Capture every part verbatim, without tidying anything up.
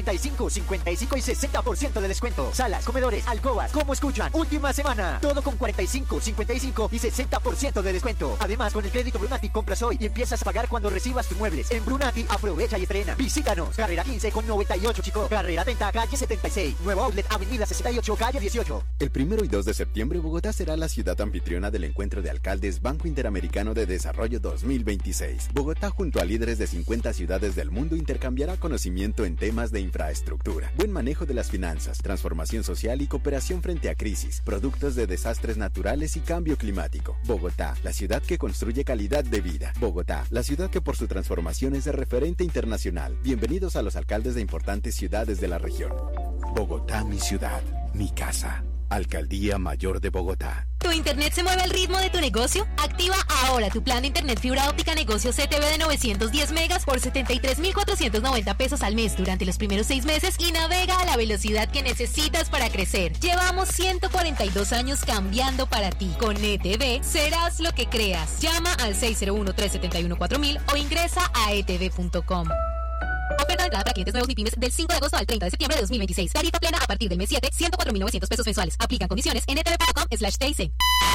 treinta y cinco, cincuenta y cinco y sesenta por ciento de descuento. Salas, comedores, alcobas, ¿cómo escuchan? Última semana. Todo con cuarenta y cinco, cincuenta y cinco y sesenta por ciento de descuento. Además, con el crédito Brunati compras hoy y empiezas a pagar cuando recibas tus muebles. En Brunati, aprovecha y estrena. Visítanos. Carrera quince con noventa y ocho, chico. Carrera treinta, calle setenta y seis. Nuevo outlet, avenida sesenta y ocho, calle dieciocho. El primero y dos de septiembre, Bogotá será la ciudad anfitriona del Encuentro de Alcaldes Banco Interamericano de Desarrollo dos mil veintiséis. Bogotá, junto a líderes de cincuenta ciudades del mundo, intercambiará conocimiento en temas de infraestructura, buen manejo de las finanzas, transformación social y cooperación frente a crisis, productos de desastres naturales y cambio climático. Bogotá, la ciudad que construye calidad de vida. Bogotá, la ciudad que por su transformación es de referente internacional. Bienvenidos a los alcaldes de importantes ciudades de la región. Bogotá, mi ciudad, mi casa. Alcaldía Mayor de Bogotá. ¿Tu internet se mueve al ritmo de tu negocio? Activa ahora tu plan de internet fibra óptica negocio C T V de novecientos diez megas por setenta y tres mil cuatrocientos noventa pesos al mes durante los primeros seis meses y navega a la velocidad que necesitas para crecer. Llevamos ciento cuarenta y dos años cambiando para ti. Con E T V serás lo que creas. Llama al seis cero uno, tres siete uno, cuatro mil o ingresa a e t v punto com. Oferta de entrada para clientes nuevos y pymes del cinco de agosto al treinta de septiembre de dos mil veintiséis. Tarifa plena a partir del mes siete, ciento cuatro mil novecientos pesos mensuales. Aplican condiciones en e t v punto com slash t i c.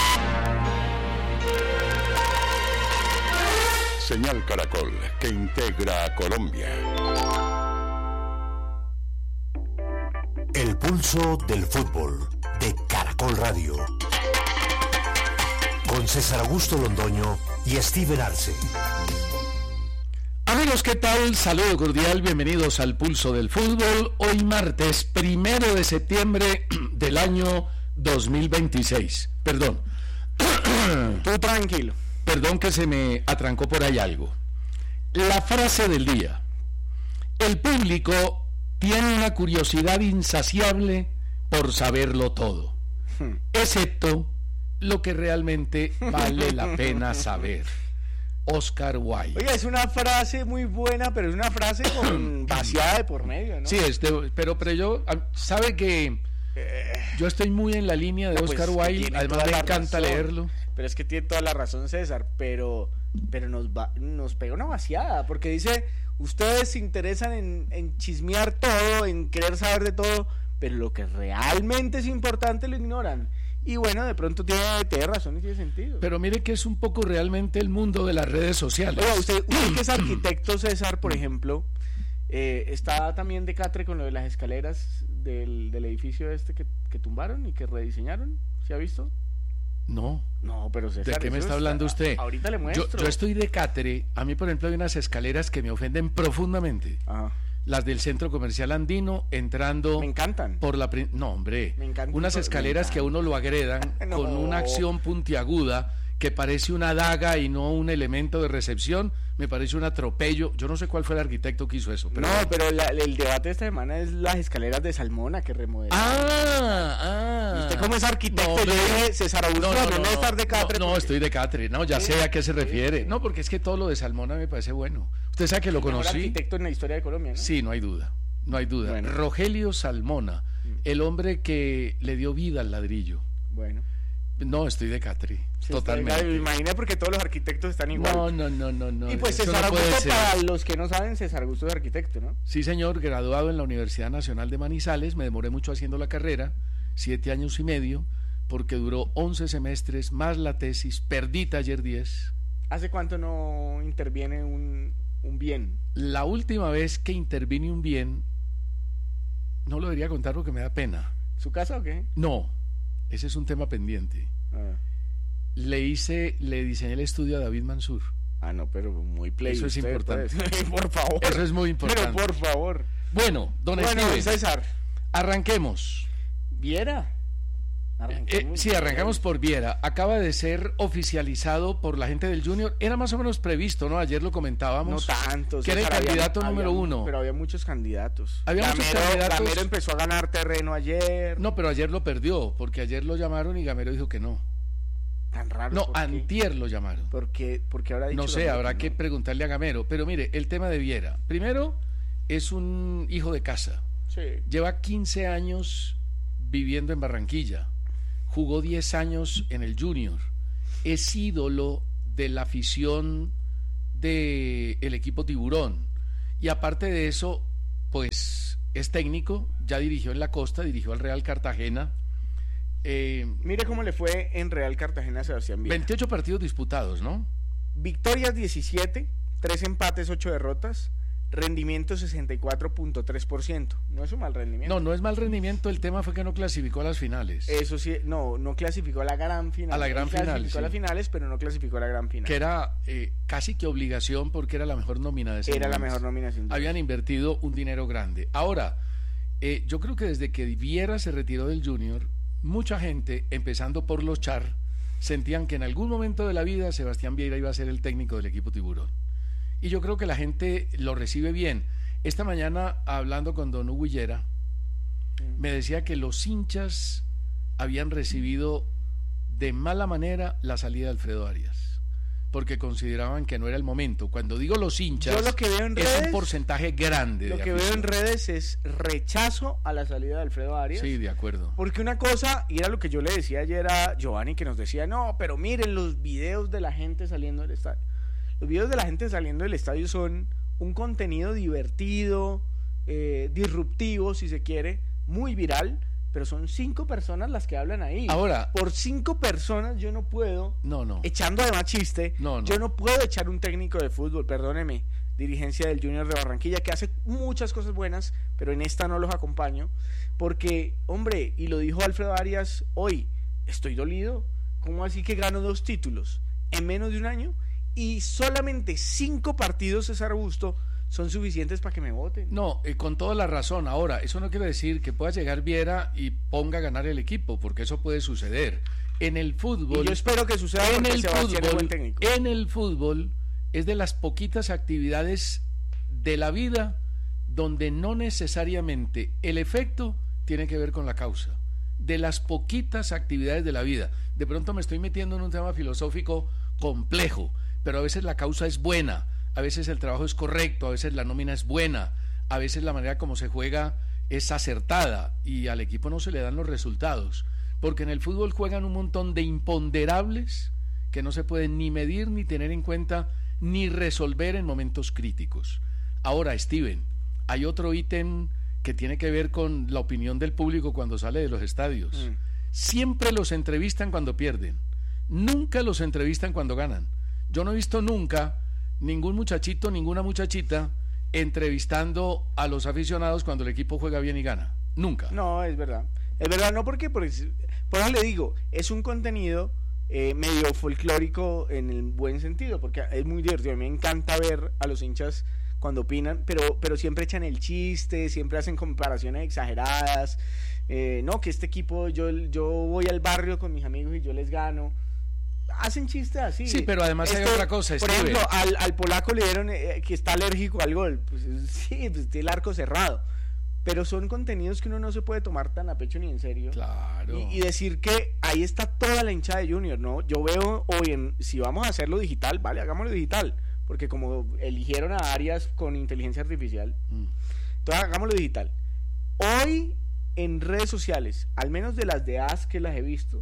Señal Caracol, que integra a Colombia. El pulso del fútbol de Caracol Radio. Con César Augusto Londoño y Steven Arce. Amigos, ¿qué tal? Saludo cordial, bienvenidos al Pulso del Fútbol. Hoy martes, primero de septiembre del año dos mil veintiséis. Perdón. Tú tranquilo. Perdón que se me atrancó por ahí algo. La frase del día. El público tiene una curiosidad insaciable por saberlo todo, excepto lo que realmente vale la pena saber. Oscar Wilde. Oye, es una frase muy buena, pero es una frase con vaciada de por medio, ¿no? Sí, este, pero, pero yo, sabe que yo estoy muy en la línea de Oscar pues, Wilde, además me encanta razón, leerlo. Pero es que tiene toda la razón, César, pero, pero nos, va, nos pega una vaciada, porque dice, ustedes se interesan en, en chismear todo, en querer saber de todo, pero lo que realmente es importante lo ignoran. Y bueno, de pronto tiene, tiene razón y tiene sentido. Pero mire que es un poco realmente el mundo de las redes sociales. Oiga, usted, usted que es arquitecto, César, por ejemplo, eh, está también de catre con lo de las escaleras del, del edificio este que, que tumbaron y que rediseñaron. ¿Se ha visto? No. No, pero César, ¿de qué me está hablando está, usted? Ahorita le muestro. Yo, yo estoy de catre. A mí, por ejemplo, hay unas escaleras que me ofenden profundamente. Ajá. Las del Centro Comercial Andino, entrando... Me encantan. Por la pri- no, hombre. Me encantan. Unas escaleras que a uno lo agredan no. con una acción puntiaguda que parece una daga y no un elemento de recepción. Me parece un atropello. Yo no sé cuál fue el arquitecto que hizo eso. Pero no, bueno. pero la, el debate de esta semana es las escaleras de Salmona que remodelaron. Ah, ah. ¿Y usted como es arquitecto? No, yo dije, César Augusto, no, no, no, no, no, estar de catre. No, no porque... estoy de catre. No, ya ¿Sí? sé a qué se Sí, refiere. sí. No, porque es que todo lo de Salmona me parece bueno. Usted sabe que lo el mejor conocí. arquitecto en la historia de Colombia, ¿no? Sí, no hay duda. No hay duda. Bueno. Rogelio Salmona, el hombre que le dio vida al ladrillo. Bueno. No, estoy de Catri, Sí, totalmente. Me imaginé porque todos los arquitectos están igual. No, no, no, no, no. Y pues eso César no puede Augusto, ser. para los que no saben, César Augusto es arquitecto, ¿no? Sí, señor, graduado en la Universidad Nacional de Manizales. Me demoré mucho haciendo la carrera, siete años y medio, porque duró once semestres, más la tesis, perdí taller diez. ¿Hace cuánto no interviene un, un bien? La última vez que intervine un bien, no lo debería contar porque me da pena. ¿Su casa o qué? No, ese es un tema pendiente. Ah. Le hice, le diseñé el estudio a David Mansur. Ah, no, pero muy play. Eso es usted, importante. Pues. Por favor. Eso es muy importante. Pero por favor. Bueno, don Bueno, Steven, César. arranquemos. ¿Viera? Eh, sí, arrancamos por Viera. Acaba de ser oficializado por la gente del Junior. Era más o menos previsto, ¿no? Ayer lo comentábamos. No tanto. Que era el César, candidato había, número había, uno. Pero había muchos candidatos. Había Gamero, muchos candidatos. Gamero empezó a ganar terreno ayer. No, pero ayer lo perdió, porque ayer lo llamaron y Gamero dijo que no. Tan raro. No, ¿por antier lo llamaron. ¿Por qué? Porque ahora dicho No sé, Gamero habrá que que no. preguntarle a Gamero. Pero mire, el tema de Viera. Primero, es un hijo de casa. Sí. Lleva quince años viviendo en Barranquilla. Jugó diez años en el Junior. Es ídolo de la afición del equipo Tiburón. Y aparte de eso, pues es técnico, ya dirigió en la costa, dirigió al Real Cartagena. Eh, Mire cómo le fue en Real Cartagena a Sebastián Viera. veintiocho partidos disputados, ¿no? Victorias diecisiete, tres empates, ocho derrotas, rendimiento sesenta y cuatro punto tres por ciento. No es un mal rendimiento. No, no es mal rendimiento, el tema fue que no clasificó a las finales. Eso sí, no, no clasificó a la gran final. A la gran final, Clasificó sí. a las finales, pero no clasificó a la gran final. Que era eh, casi que obligación porque era la mejor nómina de ese Era la momento. mejor nómina sin duda. Habían invertido un dinero grande. Ahora, eh, yo creo que desde que Viera se retiró del Junior, mucha gente, empezando por los Char, sentían que en algún momento de la vida Sebastián Viera iba a ser el técnico del equipo Tiburón. Y yo creo que la gente lo recibe bien. Esta mañana, hablando con don Hugo Higuera, me decía que los hinchas habían recibido de mala manera la salida de Alfredo Arias, porque consideraban que no era el momento. Cuando digo los hinchas, Yo lo que veo en es redes, un porcentaje grande Lo de que veo en afición. redes es rechazo a la salida de Alfredo Arias. Sí, de acuerdo. Porque una cosa, y era lo que yo le decía ayer a Giovanni, que nos decía, no, pero miren los videos de la gente saliendo del estadio. Los videos de la gente saliendo del estadio son un contenido divertido, eh, disruptivo, si se quiere, muy viral, pero son cinco personas las que hablan ahí. Ahora, por cinco personas yo no puedo, no, no. echando además chiste, No, no. yo no puedo echar un técnico de fútbol, perdóneme, dirigencia del Junior de Barranquilla, que hace muchas cosas buenas, pero en esta no los acompaño, porque, hombre, y lo dijo Alfredo Arias hoy, estoy dolido, ¿cómo así que gano dos títulos en menos de un año? Y solamente cinco partidos, César Augusto, son suficientes para que me voten. No, eh, con toda la razón. Ahora, eso no quiere decir que pueda llegar Viera y ponga a ganar el equipo, porque eso puede suceder. En el fútbol... Y yo espero que suceda en porque el Sebastián es buen fútbol, técnico. en el fútbol es de las poquitas actividades de la vida donde no necesariamente el efecto tiene que ver con la causa. De las poquitas actividades de la vida. De pronto me estoy metiendo en un tema filosófico complejo, pero a veces la causa es buena, a veces el trabajo es correcto, a veces la nómina es buena, a veces la manera como se juega es acertada y al equipo no se le dan los resultados, porque en el fútbol juegan un montón de imponderables que no se pueden ni medir, ni tener en cuenta, ni resolver en momentos críticos. Ahora, Steven, hay otro ítem que tiene que ver con la opinión del público cuando sale de los estadios. Mm. Siempre los entrevistan cuando pierden, nunca los entrevistan cuando ganan. Yo no he visto nunca ningún muchachito, ninguna muchachita entrevistando a los aficionados cuando el equipo juega bien y gana. Nunca. No, es verdad. Es verdad, no porque, porque por eso le digo, es un contenido eh, medio folclórico en el buen sentido, porque es muy divertido. A mí me encanta ver a los hinchas cuando opinan, pero, pero siempre echan el chiste, siempre hacen comparaciones exageradas. Eh, no, que este equipo, yo, yo voy al barrio con mis amigos y yo les gano. Hacen chistes así. Sí, pero además Esto, hay otra cosa, por Steven. ejemplo, al, al polaco le dieron eh, que está alérgico al gol. Pues sí, pues tiene el arco cerrado. Pero son contenidos que uno no se puede tomar tan a pecho ni en serio. Claro. Y, y decir que ahí está toda la hinchada de Junior, ¿no? Yo veo hoy, en, si vamos a hacerlo digital, vale, hagámoslo digital. Porque como eligieron a Arias con inteligencia artificial, mm. entonces hagámoslo digital. Hoy en redes sociales, al menos de las de A S que las he visto,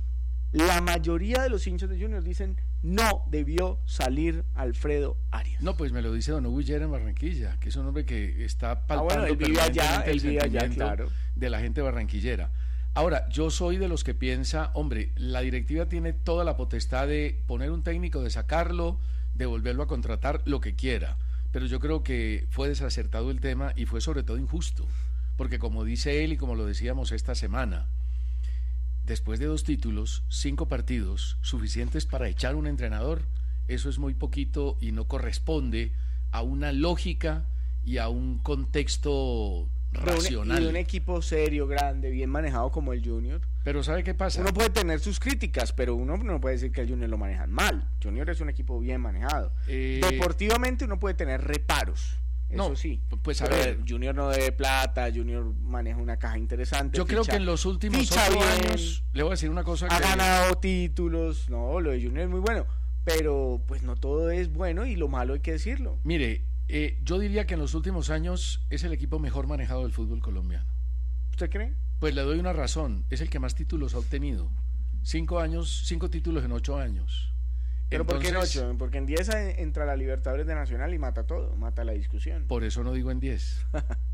la mayoría de los hinchas de Junior dicen no debió salir Alfredo Arias. No, pues me lo dice don Hugo Higuera en Barranquilla, que es un hombre que está palpando ah, bueno, él vive allá, el él vive allá, claro. de la gente barranquillera. Ahora, yo soy de los que piensa, hombre, la directiva tiene toda la potestad de poner un técnico, de sacarlo, de volverlo a contratar, lo que quiera, pero yo creo que fue desacertado el tema y fue sobre todo injusto, porque como dice él y como lo decíamos esta semana, después de dos títulos, cinco partidos, suficientes para echar un entrenador, eso es muy poquito y no corresponde a una lógica y a un contexto racional. Y de un equipo serio, grande, bien manejado como el Junior. Pero ¿sabe qué pasa? Uno puede tener sus críticas, pero uno no puede decir que el Junior lo manejan mal. Junior es un equipo bien manejado. Eh... Deportivamente uno puede tener reparos. Eso no, sí, pues a ver, Junior no debe plata, Junior maneja una caja interesante. Yo ficha, creo que en los últimos ocho bien, años, le voy a decir una cosa ha que... ganado títulos, no, lo de Junior es muy bueno, pero pues no todo es bueno y lo malo hay que decirlo. Mire, eh, yo diría que en los últimos años es el equipo mejor manejado del fútbol colombiano. ¿Usted cree? Pues le doy una razón, es el que más títulos ha obtenido, cinco años, cinco títulos en ocho años. ¿Pero Entonces, por qué en ocho? Porque en diez entra la Libertadores de Nacional y mata todo, mata la discusión. Por eso no digo en diez. No,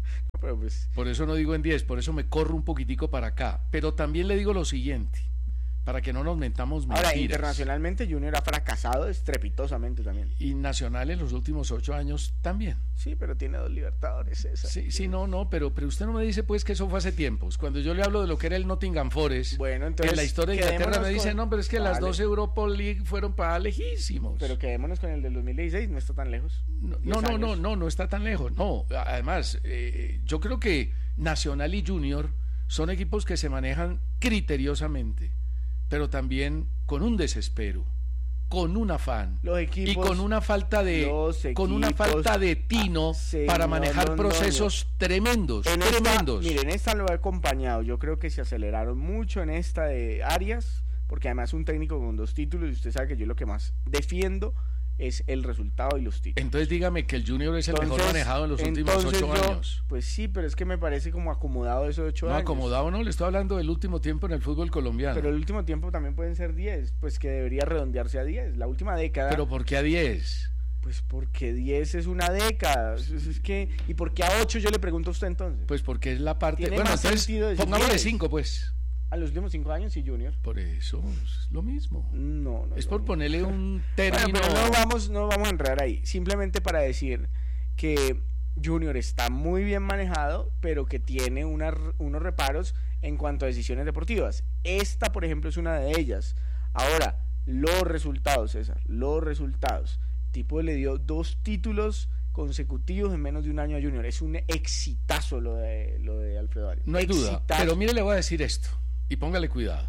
pero pues... Por eso no digo en diez, por eso me corro un poquitico para acá. Pero también le digo lo siguiente, para que no nos mentamos mentiras. Ahora, internacionalmente Junior ha fracasado estrepitosamente también. Y Nacional en los últimos ocho años también. Sí, pero tiene dos Libertadores, César. Sí, sí, no, no, pero, pero usted no me dice pues que eso fue hace tiempos. Cuando yo le hablo de lo que era el Nottingham Forest, bueno, entonces, en la historia de Inglaterra me dice, con... no, pero es que Dale. las dos Europa League fueron para lejísimos. Pero quedémonos con el del dos mil dieciséis, no está tan lejos. No, no, no, no, no, no está tan lejos. No, además, eh, yo creo que Nacional y Junior son equipos que se manejan criteriosamente, pero también con un desespero, con un afán los equipos, y con una falta de con una falta de tino ah, para manejar no, procesos no, no. tremendos, en tremendos. Esta, miren, esta lo he acompañado. Yo creo que se aceleraron mucho en esta de Arias, porque además un técnico con dos títulos, y usted sabe que yo lo que más defiendo es el resultado y los títulos. Entonces dígame que el Junior es el entonces, mejor manejado en los últimos ocho yo, años. Pues sí, pero es que me parece como acomodado esos ocho no, años. No, acomodado no, le estoy hablando del último tiempo en el fútbol colombiano. Pero el último tiempo también pueden ser diez, pues que debería redondearse a diez, la última década. ¿Pero por qué a diez? Pues porque diez es una década, es, es que, ¿y por qué a ocho yo le pregunto a usted entonces? Pues porque es la parte, Tiene bueno, más entonces sentido decir pongámosle diez. cinco pues. A los últimos cinco años y Junior. Por eso, es lo mismo. No, no. Es no, por no. ponerle un término. Bueno, pero no vamos, no vamos a entrar ahí. Simplemente para decir que Junior está muy bien manejado, pero que tiene una, unos reparos en cuanto a decisiones deportivas. Esta, por ejemplo, es una de ellas. Ahora, los resultados, César, los resultados. El tipo le dio dos títulos consecutivos en menos de un año a Junior. Es un exitazo lo de, lo de Alfredo Arias. No hay duda. Exitazo. Pero mire, le voy a decir esto. Y póngale cuidado.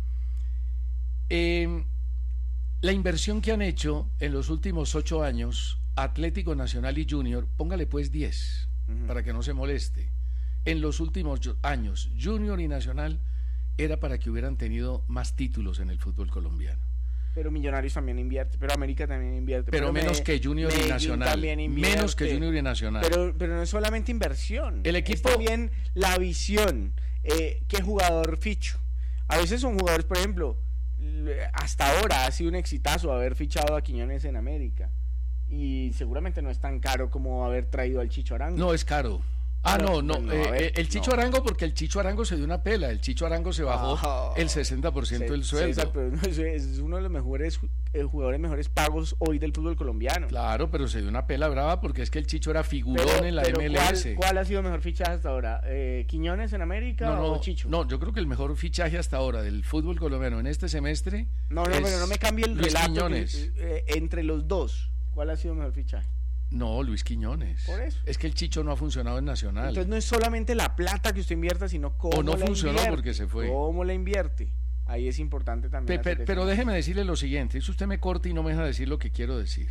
Eh, la inversión que han hecho en los últimos ocho años, Atlético Nacional y Junior, póngale pues diez, uh-huh. para que no se moleste. En los últimos años, Junior y Nacional era para que hubieran tenido más títulos en el fútbol colombiano. Pero Millonarios también invierte, pero América también invierte. Pero, pero menos me, que Junior y Nacional. Menos que Junior y Nacional. Pero, pero no es solamente inversión. El equipo... Está bien la visión. Eh, ¿Qué jugador ficho? A veces son jugadores, por ejemplo, hasta ahora ha sido un exitazo haber fichado a Quiñones en América. Y seguramente no es tan caro como haber traído al Chicho Arango. No, es caro. Ah, no, no, no eh, ver, el Chicho no. Arango, porque el Chicho Arango se dio una pela, el Chicho Arango se bajó oh, el sesenta por ciento del sueldo. César, pero es uno de los mejores eh, jugadores mejores pagos hoy del fútbol colombiano. Claro, pero se dio una pela brava porque es que el Chicho era figurón pero, en la pero M L S. ¿cuál, ¿Cuál ha sido el mejor fichaje hasta ahora? Eh, ¿Quiñones en América no, no, o Chicho? No, yo creo que el mejor fichaje hasta ahora del fútbol colombiano en este semestre No, no, es pero no me cambie el Luis relato. Quiñones. Que, eh, entre los dos, ¿cuál ha sido el mejor fichaje? No, Luis Quiñones. Por eso. Es que el Chicho no ha funcionado en Nacional. Entonces no es solamente la plata que usted invierta, sino cómo o no la funcionó invierte, porque se fue. Cómo la invierte. Ahí es importante también. Pe, pe, pero déjeme decirle lo siguiente, si usted me corta y no me deja decir lo que quiero decir.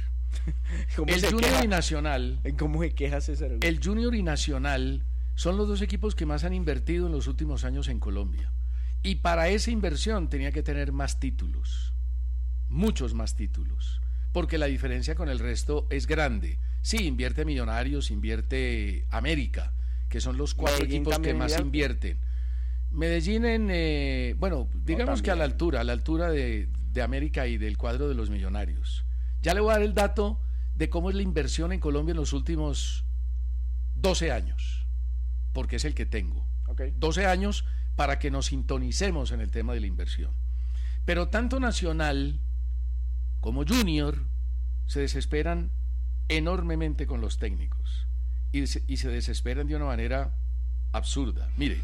El Junior queja? y Nacional. ¿Cómo se queja César? El Junior y Nacional son los dos equipos que más han invertido en los últimos años en Colombia. Y para esa inversión tenía que tener más títulos. Muchos más títulos. Porque la diferencia con el resto es grande. Sí, invierte Millonarios, invierte América, que son los cuatro Medellín equipos que más invierte. invierten. Medellín en, eh, bueno, digamos no, que a la altura, a la altura de, de América y del cuadro de los Millonarios. Ya le voy a dar el dato de cómo es la inversión en Colombia en los últimos doce años, porque es el que tengo. Okay. doce años para que nos sintonicemos en el tema de la inversión. Pero tanto Nacional como Junior se desesperan enormemente con los técnicos y se, y se desesperan de una manera absurda. Mire,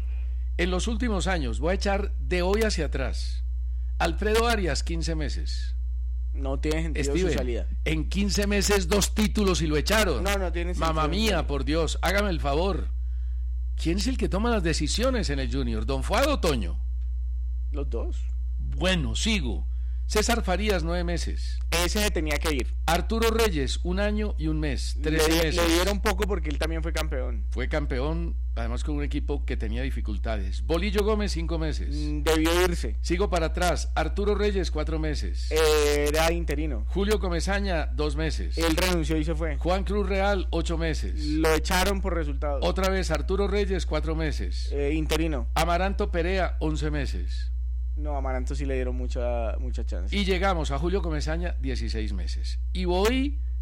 en los últimos años, voy a echar de hoy hacia atrás, Alfredo Arias, quince meses. No tiene sentido Steven, su salida. En quince meses dos títulos y lo echaron. No, no tiene sentido. Mamá mía, por Dios, hágame el favor. ¿Quién es el que toma las decisiones en el Junior? ¿Don Fuad o Toño? Los dos. Bueno, sigo. César Farías, nueve meses. Ese se tenía que ir. Arturo Reyes, un año y un mes, tres le, meses. Le dieron poco porque él también fue campeón. Fue campeón, además con un equipo que tenía dificultades. Bolillo Gómez, cinco meses. Debió irse. Sigo para atrás. Arturo Reyes, cuatro meses. Eh, era interino. Julio Comesaña, dos meses. Él renunció y se fue. Juan Cruz Real, ocho meses. Lo echaron por resultados. Otra vez, Arturo Reyes, cuatro meses. Eh, interino. Amaranto Perea, once meses. No, a Amaranto sí le dieron mucha, mucha chance. Y llegamos a Julio Comesaña, dieciséis meses. Y voy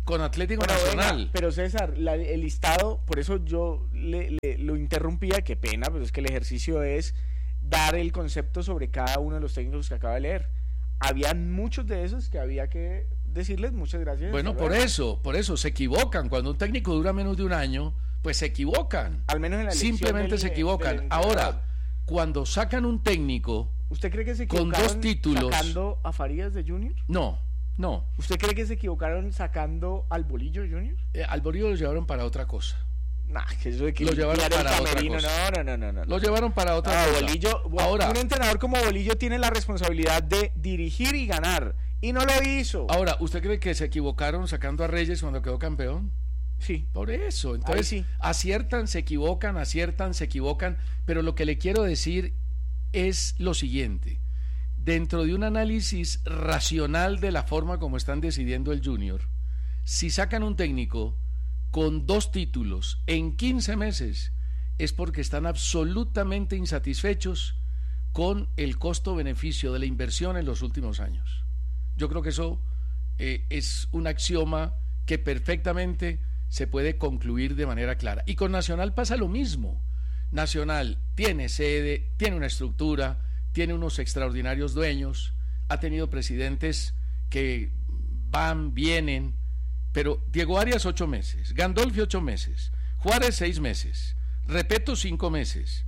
con Atlético Bueno, Nacional. venga, pero César, la- el listado, por eso yo le, le- lo interrumpía, qué pena, pero es que el ejercicio es dar el concepto sobre cada uno de los técnicos que acaba de leer. Habían muchos de esos que había que decirles muchas gracias. Bueno, hasta por luego. eso, por eso se equivocan. Cuando un técnico dura menos de un año, pues se equivocan. Al menos en la elección Simplemente del- se del equivocan. entrenador. Ahora, cuando sacan un técnico, ¿Usted cree que se con equivocaron dos títulos- sacando a Farías de Junior? no, no. ¿Usted cree que se equivocaron sacando al Bolillo Junior? Eh, al Bolillo lo llevaron para otra cosa. Nah, que eso de que Lo llevaron limpiar el para otra camerino, cosa. No, no, no, no, no. Lo llevaron para otra Ah, cosa. Bolillo, bueno, Ahora, un entrenador como Bolillo tiene la responsabilidad de dirigir y ganar, y no lo hizo. ahora, ¿usted cree que se equivocaron sacando a Reyes cuando quedó campeón? Sí. Por eso, entonces sí. aciertan, se equivocan, aciertan, se equivocan, pero lo que le quiero decir es lo siguiente. Dentro de un análisis racional de la forma como están decidiendo el Junior, si sacan un técnico con dos títulos en quince meses, es porque están absolutamente insatisfechos con el costo-beneficio de la inversión en los últimos años. Yo creo que eso eh, es un axioma que perfectamente se puede concluir de manera clara. Y con Nacional pasa lo mismo. Nacional tiene sede, tiene una estructura, tiene unos extraordinarios dueños, ha tenido presidentes que van, vienen, pero Diego Arias ocho meses, Gandolfi ocho meses, Juárez seis meses, Repeto cinco meses,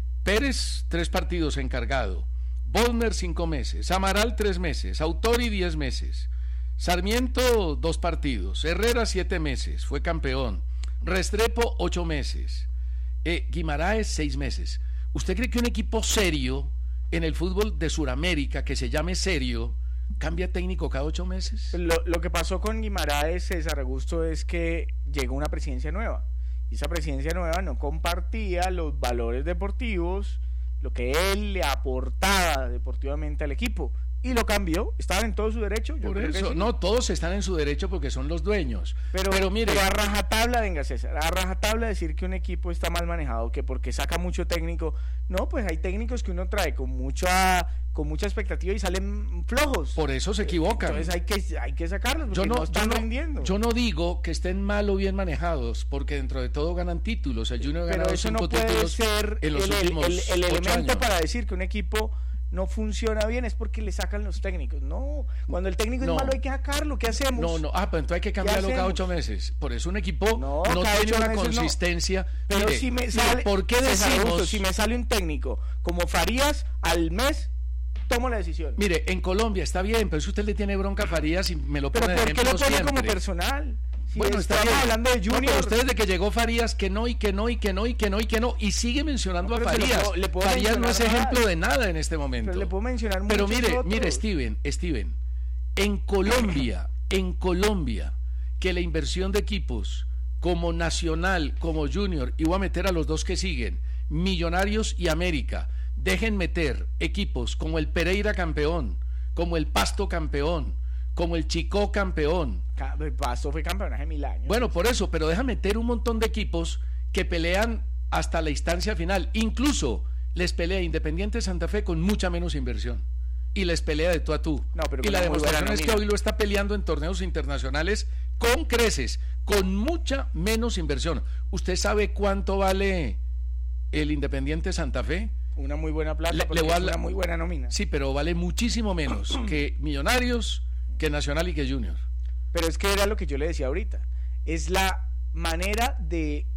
Pérez tres partidos encargado, Bodmer cinco meses, Amaral tres meses, Autori diez meses, Sarmiento dos partidos, Herrera siete meses, fue campeón, Restrepo ocho meses, eh, Guimaraes seis meses. ¿Usted cree que un equipo serio en el fútbol de Sudamérica, que se llame serio, cambia técnico cada ocho meses? Lo, lo que pasó con Guimaraes, César Augusto, es que llegó una presidencia nueva. Y esa presidencia nueva no compartía los valores deportivos, lo que él le aportaba deportivamente al equipo. Y lo cambió, estaba en todo su derecho. Yo Por creo que eso, sí. no, todos están en su derecho porque son los dueños. Pero, Pero mire, pero a rajatabla, venga César, a rajatabla decir que un equipo está mal manejado, que porque saca mucho técnico, no, pues hay técnicos que uno trae con mucha con mucha expectativa y salen flojos. por eso se equivocan. Entonces hay que hay que sacarlos porque Yo no, no están yo, no, rindiendo. yo no digo que estén mal o bien manejados, porque dentro de todo ganan títulos. El Junior ha Pero ganado eso no cinco puede títulos ser en el, los el- últimos el- el ocho elemento años. para decir que un equipo no funciona bien, es porque le sacan los técnicos. No, cuando el técnico No. es malo hay que sacarlo. ¿Qué hacemos? No, no, ah, pero entonces hay que cambiarlo cada hacemos? ocho meses. Por eso un equipo No, no, cada tiene ocho una meses no. consistencia. Pero Mire, si me mire, sale, ¿por qué César Augusto, decimos? si me sale un técnico como Farías al mes, tomo la decisión. Mire, en Colombia está bien, pero si usted le tiene bronca a Farías y me lo Pero pone de ¿por qué ejemplo lo pone siempre. como personal? Si Bueno, está estamos bien. hablando de No, Junior. pero usted desde que llegó Farías que no y que no y que no y que no y que no y sigue mencionando No, a pero se le Farías. puedo- le puedo Farías no es mencionar ejemplo más. de nada en este momento. Pero le puedo mencionar Pero muchos mire, otros. mire, Steven, Steven, en Colombia, en Colombia, que la inversión de equipos como Nacional, como Junior, y voy a meter a los dos que siguen, Millonarios y América, dejen meter equipos como el Pereira campeón, como el Pasto campeón, como el Chicó campeón. Ca- el Pasto fue campeón hace mil años. Bueno, por eso, pero deja meter un montón de equipos que pelean hasta la instancia final. Incluso les pelea Independiente Santa Fe con mucha menos inversión. Y les pelea de tú a tú. No, pero y con la una muy demostración buena es que nómina. hoy lo está peleando en torneos internacionales con creces, con mucha menos inversión. ¿Usted sabe cuánto vale el Independiente Santa Fe? Una muy buena plata, Le- porque le voy a es hablar- una muy buena nómina. Sí, pero vale muchísimo menos que Millonarios, que Nacional y que Junior. Pero es que era lo que yo le decía ahorita. Es la manera de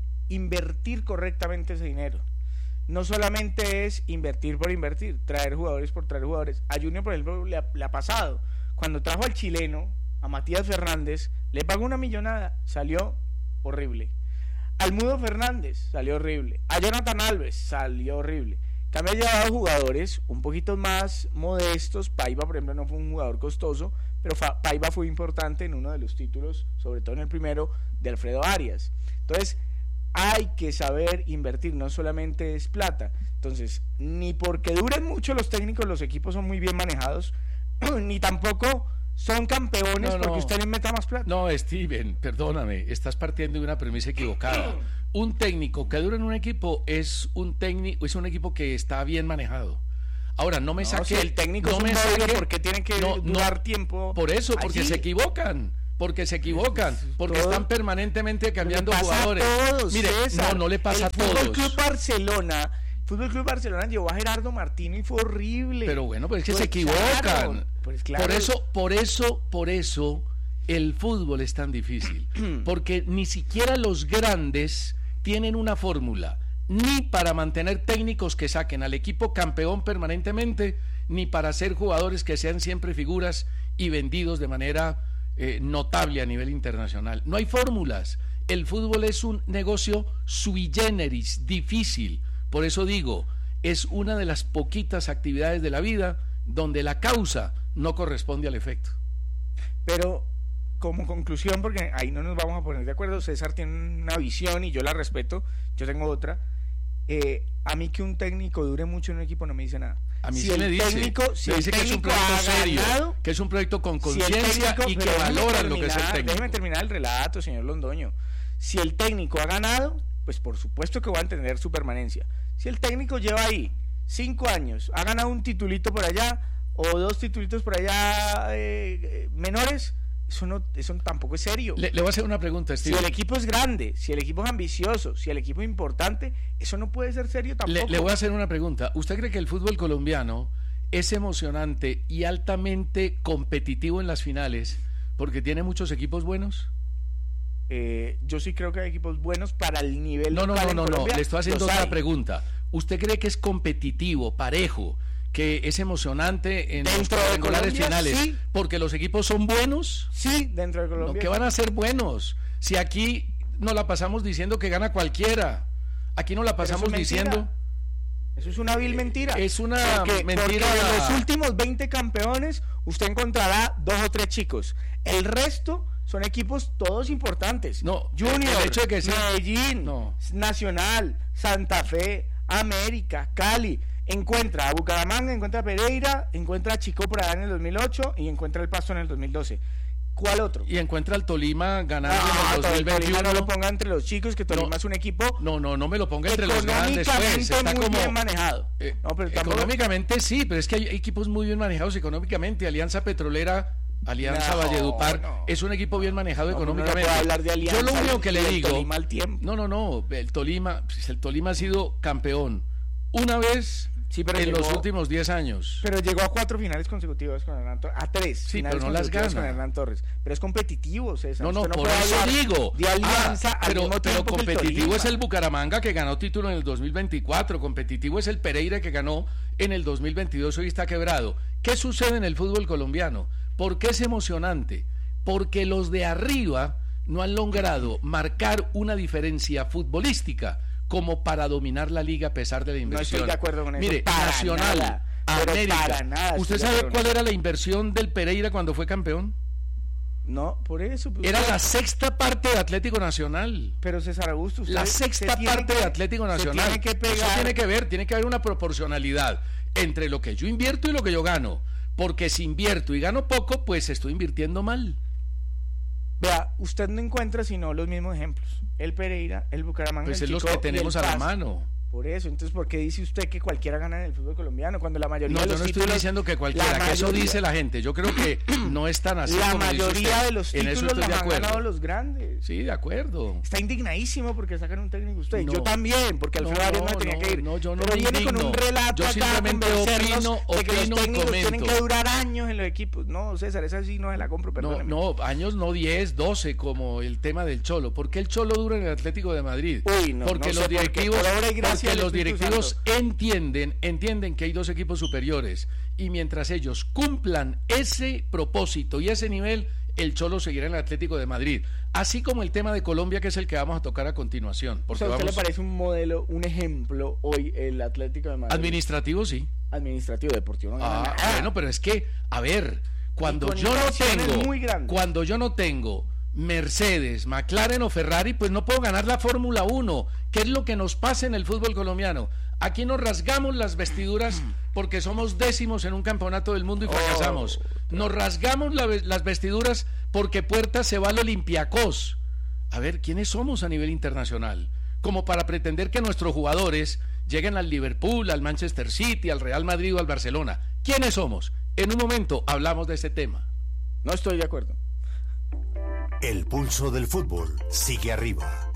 invertir correctamente ese dinero. No solamente es invertir por invertir, traer jugadores por traer jugadores. A Junior, por ejemplo, le ha, le ha pasado. Cuando trajo al chileno, a Matías Fernández, le pagó una millonada, salió horrible. Al Mudo Fernández, salió horrible. A Jonathan Alves, salió horrible. Cambio ha llevado jugadores un poquito más modestos. Paiva, por ejemplo, no fue un jugador costoso, pero Fa- Paiva fue importante en uno de los títulos, sobre todo en el primero, de Alfredo Arias. Entonces, hay que saber invertir, no solamente es plata. Entonces, ni porque duren mucho los técnicos, los equipos son muy bien manejados, ni tampoco son campeones No, no. porque usted les meta más plata. No, Steven, perdóname, estás partiendo de una premisa equivocada. Un técnico que dura en un equipo es un técnico, es un equipo que está bien manejado. Ahora, no me No, saque si el técnico no es un me novio, saque- ¿por qué tiene que no, no, durar tiempo? Por eso, porque allí? se equivocan. porque se equivocan, porque todo, están permanentemente cambiando jugadores. A todos, Mire, César, no, no le pasa el a todos. Fútbol Club Barcelona, Fútbol Club Barcelona llevó a Gerardo Martino y fue horrible. Pero bueno, pues es que Lo se equivocan. echaron. Pues claro. Por eso, por eso, por eso el fútbol es tan difícil, porque ni siquiera los grandes tienen una fórmula, ni para mantener técnicos que saquen al equipo campeón permanentemente, ni para ser jugadores que sean siempre figuras y vendidos de manera eh, notable a nivel internacional. No hay fórmulas. El fútbol es un negocio sui generis, difícil. Por eso digo, es una de las poquitas actividades de la vida donde la causa no corresponde al efecto. Pero como conclusión, porque ahí no nos vamos a poner de acuerdo, César tiene una visión y yo la respeto, yo tengo otra. Eh, a mí que un técnico dure mucho en un equipo no me dice nada. A mí si sí el me dice, técnico, si me el dice que es un técnico proyecto ha serio, ganado, que es un proyecto con si el conciencia técnico- y que pero déjeme valoran lo que es el terminar, técnico. Déjeme terminar el relato, señor Londoño. Si el técnico ha ganado, pues por supuesto que va a entender su permanencia. Si el técnico lleva ahí cinco años, ha ganado un titulito por allá o dos titulitos por allá eh, eh, menores, eso no, eso tampoco es serio. Le, le voy a hacer una pregunta, Si Steve. el equipo es grande, si el equipo es ambicioso, si el equipo es importante, eso no puede ser serio tampoco. Le, le voy a hacer una pregunta. ¿Usted cree que el fútbol colombiano es emocionante y altamente competitivo en las finales porque tiene muchos equipos buenos? Eh, yo sí creo que hay equipos buenos para el nivel No, no, local no, en no, no. Colombia, Le estoy haciendo los otra hay. pregunta. ¿Usted cree que es competitivo, parejo, que es emocionante en los Dentro de cuadrangulares Colombia, finales sí. porque los equipos son buenos? Sí, dentro de No, Colombia. que van a ser buenos. Si aquí nos la pasamos diciendo que gana cualquiera, aquí nos la Pero eso pasamos es mentira. diciendo. Eso es una vil mentira. Es una porque, mentira. Porque de los últimos veinte campeones, usted encontrará dos o tres chicos. El resto son equipos todos importantes. No, Junior, el hecho de que sea- Medellín, No. Nacional, Santa Fe, América, Cali. Encuentra a Bucaramanga, encuentra a Pereira, encuentra a Chico por allá en el dos mil ocho y encuentra el Pasto en el dos mil doce. ¿Cuál otro? Y encuentra al Tolima ganando Ah, en el dos mil Tolima veintiuno. no lo ponga entre los chicos, que Tolima No. es un equipo No, no, no me lo ponga entre los grandes, pues. económicamente Está muy como bien manejado. Eh, No, pero tampoco- económicamente sí, pero es que hay equipos muy bien manejados económicamente. Alianza Petrolera, Alianza No, Valledupar, no. es un equipo bien manejado No, uno no económicamente. puede hablar de Alianza Yo lo único que y le del digo, Tolima al tiempo. no, no, no, el Tolima, pues, el Tolima ha sido campeón una vez Sí, pero en llegó- los últimos diez años. Pero llegó a cuatro finales consecutivas con Hernán Torres. A tres Sí, finales pero no las consecutivas gana. con Hernán Torres. Pero es competitivo, César. No, no, Usted por puede eso hablar digo. de Alianza Ah, al pero, mismo pero tiempo que el competitivo Tolima. es el Bucaramanga que ganó título en el dos mil veinticuatro. Competitivo es el Pereira que ganó en el dos mil veintidós. Hoy está quebrado. ¿Qué sucede en el fútbol colombiano? ¿Por qué es emocionante? Porque los de arriba no han logrado marcar una diferencia futbolística como para dominar la liga a pesar de la No inversión. estoy de acuerdo con eso. Mire, Para Nacional, nada. Pero América. para nada ¿Usted estoy de sabe acuerdo cuál con era la inversión del Pereira cuando fue campeón? No, por eso. pues, Era usted- la sexta parte de Atlético Nacional. Pero César Augusto, usted La se sexta tiene parte que- de Atlético se Nacional. tiene que pegar. Eso tiene que ver, tiene que haber una proporcionalidad entre lo que yo invierto y lo que yo gano. Porque si invierto y gano poco, pues estoy invirtiendo mal. Vea, usted no encuentra sino los mismos ejemplos. El Pereira, el Bucaramanga, Pues el es los Chico que y el tenemos a la Pasto. mano. Por eso, entonces, ¿por qué dice usted que cualquiera gana en el fútbol colombiano cuando la mayoría No, de yo los no estoy títulos, diciendo que cualquiera, la que eso mayoría- dice la gente. Yo creo que no es tan así la como dice mayoría usted. de los En eso títulos estoy los de han acuerdo. ganado los grandes? Sí, de acuerdo. Está indignadísimo porque sacan un técnico usted. No. Yo también, porque No, Alfredo Arias no, no, tenía no, que ir. no, yo no Pero me viene con indigno. un relato Yo acá a simplemente convencernos opino, de que los opino y técnicos tienen comento. que durar años en los equipos. No, César, esa sí no se la compro, No, perdóneme. no, años no diez, doce, como el tema del Cholo. ¿Por qué el Cholo dura en el Atlético de Madrid? Uy, no, porque no los sé por qué. directivos, Por obra y gracia porque del los Espíritu directivos Santo. entienden, entienden que hay dos equipos superiores y mientras ellos cumplan ese propósito y ese nivel, el Cholo seguirá en el Atlético de Madrid. Así como el tema de Colombia, que es el que vamos a tocar a continuación. O Porque sea, ¿a usted vamos le parece un modelo, un ejemplo hoy el Atlético de Madrid? administrativo, sí. Administrativo, deportivo. No gana Ah, nada. bueno, pero es que, a ver, cuando con yo no inversiones tengo, muy grandes. cuando yo no tengo Mercedes, McLaren o Ferrari, pues no puedo ganar la Fórmula uno. ¿Qué es lo que nos pasa en el fútbol colombiano? Aquí nos rasgamos las vestiduras porque somos décimos en un campeonato del mundo y fracasamos. Nos rasgamos la- las vestiduras porque Puerta se va al Olympiacos. A ver, ¿quiénes somos a nivel internacional? Como para pretender que nuestros jugadores lleguen al Liverpool, al Manchester City, al Real Madrid o al Barcelona. ¿Quiénes somos? En un momento hablamos de ese tema. No estoy de acuerdo. El pulso del fútbol sigue arriba.